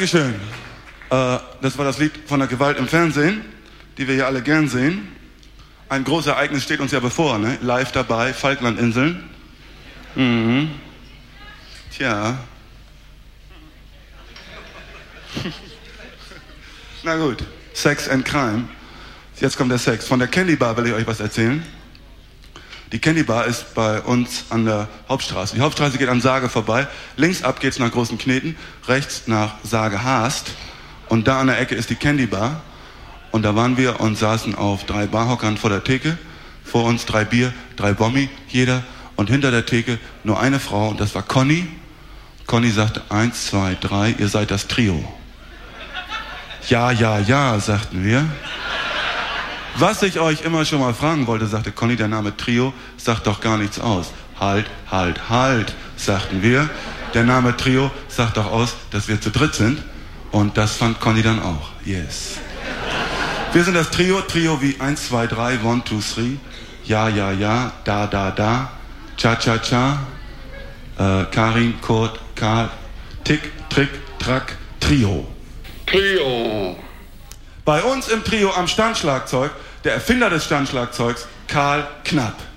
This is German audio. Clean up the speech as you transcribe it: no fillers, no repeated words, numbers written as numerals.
Dankeschön. Das war das Lied von der Gewalt im Fernsehen, die wir hier alle gern sehen. Ein großes Ereignis steht uns ja bevor, ne? Live dabei, Falklandinseln. Mhm. Tja. Na gut, Sex and Crime. Jetzt kommt der Sex. Von der Candy Bar will ich euch was erzählen. Die Candy Bar ist bei uns an der Hauptstraße. Die Hauptstraße geht an Sage vorbei. Links ab geht's nach Großen Kneten, rechts nach Sage Haast. Und da an der Ecke ist die Candy Bar. Und da waren wir und saßen auf 3 Barhockern vor der Theke. Vor uns 3 Bier, 3 Bommi, jeder. Und hinter der Theke nur eine Frau, und das war Conny. Conny sagte 1, 2, 3, ihr seid das Trio. Ja, ja, ja, sagten wir. Was ich euch immer schon mal fragen wollte, sagte Conny, der Name Trio sagt doch gar nichts aus. Halt, halt, halt, sagten wir. Der Name Trio sagt doch aus, dass wir zu dritt sind. Und das fand Conny dann auch. Yes. Wir sind das Trio, Trio wie 1, 2, 3, 1, 2, 3. Ja, ja, ja, da, da, da. Cha, cha, cha. Karin, Kurt, Karl. Tick, Trick, Track, Trio. Trio. Bei uns im Trio am Standschlagzeug, der Erfinder des Standschlagzeugs, Karl Knapp.